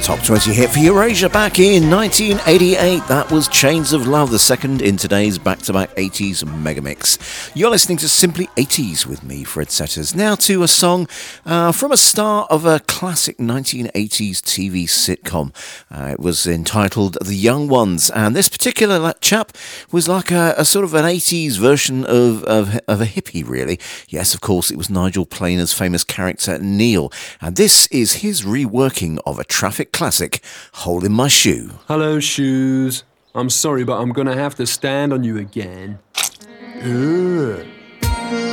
Top 20 hit for Eurasia back in 1988. That was Chains of Love, the second in today's back-to-back 80s megamix. You're listening to Simply 80s with me, Fred Setters. Now to a song from a star of a classic 1980s TV sitcom. It was entitled The Young Ones, and this particular chap was like a sort of an 80s version of a hippie, really. Yes, of course, it was Nigel Planer's famous character Neil, and this is his reworking of a traffic classic, Hole in My Shoe. Hello, Shoes. I'm sorry, but I'm gonna have to stand on you again. Ugh.